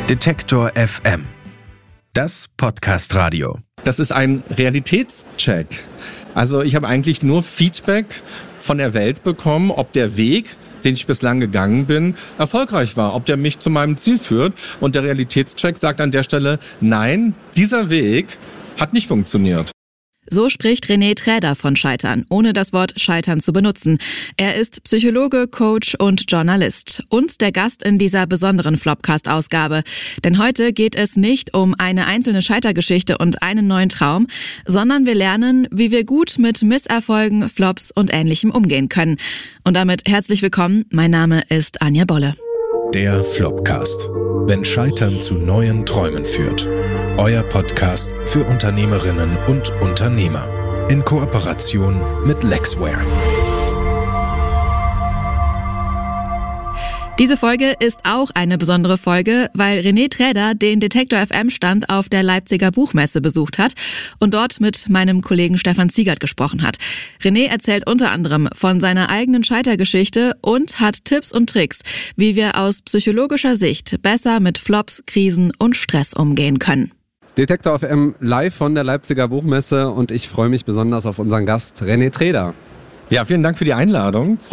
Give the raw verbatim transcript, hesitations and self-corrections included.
Detektor F M. Das Podcast-Radio. Das ist ein Realitätscheck. Also ich habe eigentlich nur Feedback von der Welt bekommen, ob der Weg, den ich bislang gegangen bin, erfolgreich war, ob der mich zu meinem Ziel führt. Und der Realitätscheck sagt an der Stelle, nein, dieser Weg hat nicht funktioniert. So spricht René Träder von Scheitern, ohne das Wort Scheitern zu benutzen. Er ist Psychologe, Coach und Journalist und der Gast in dieser besonderen Flopcast-Ausgabe. Denn heute geht es nicht um eine einzelne Scheitergeschichte und einen neuen Traum, sondern wir lernen, wie wir gut mit Misserfolgen, Flops und Ähnlichem umgehen können. Und damit herzlich willkommen, mein Name ist Anja Bolle. Der Flopcast. Wenn Scheitern zu neuen Träumen führt. Euer Podcast für Unternehmerinnen und Unternehmer. In Kooperation mit Lexware. Diese Folge ist auch eine besondere Folge, weil René Träder den Detektor F M Stand auf der Leipziger Buchmesse besucht hat und dort mit meinem Kollegen Stefan Ziegert gesprochen hat. René erzählt unter anderem von seiner eigenen Scheitergeschichte und hat Tipps und Tricks, wie wir aus psychologischer Sicht besser mit Flops, Krisen und Stress umgehen können. Detektor F M live von der Leipziger Buchmesse und ich freue mich besonders auf unseren Gast René Träder. Ja, vielen Dank für die Einladung.